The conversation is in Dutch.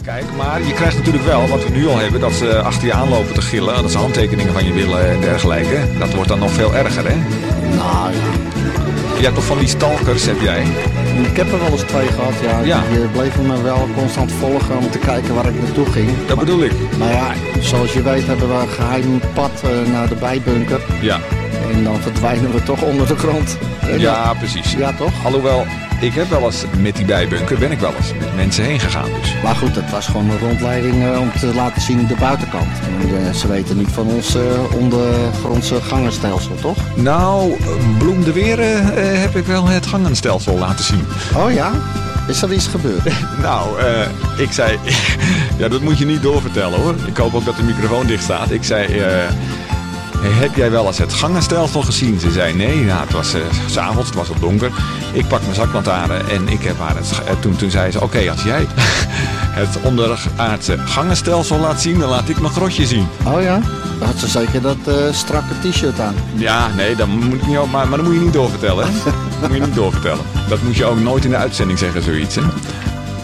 Kijk, maar je krijgt natuurlijk wel, wat we nu al hebben, dat ze achter je aanlopen te gillen, dat ze handtekeningen van je willen en dergelijke. Dat wordt dan nog veel erger, hè? Nou ja. Je hebt toch van die stalkers, heb jij? Ik heb er wel eens 2 gehad, ja. Ja. Die bleven me wel constant volgen om te kijken waar ik naartoe ging. Dat bedoel ik. Maar ja, zoals je weet hebben we een geheim pad naar de bijbunker. Ja. En dan verdwijnen we toch onder de grond. Ja, precies. Ja, toch? Alhoewel, ik heb wel eens met die bijbunker, ben ik wel eens met mensen heen gegaan dus. Maar goed, het was gewoon een rondleiding om te laten zien de buitenkant. En, ze weten niet van ons ondergrondse gangenstelsel, toch? Nou, Bloem de Weren heb ik wel het gangenstelsel laten zien. Oh ja? Is er iets gebeurd? Nou, ik zei, ja, dat moet je niet doorvertellen hoor. Ik hoop ook dat de microfoon dicht staat. Ik zei, heb jij wel eens het gangenstelsel gezien? Ze zei nee, nou, het was 's avonds, het was al donker. Ik pak mijn zaklantaarn en ik heb haar toen zei ze, oké, als jij het onderaardse gangenstelsel laat zien, dan laat ik mijn grotje zien. Oh ja? Dan had ze zeker dat strakke t-shirt aan. Ja, nee, dat moet ik niet, maar dat moet je niet doorvertellen. Dat moet je niet doorvertellen. Dat moet je ook nooit in de uitzending zeggen, zoiets. Hè?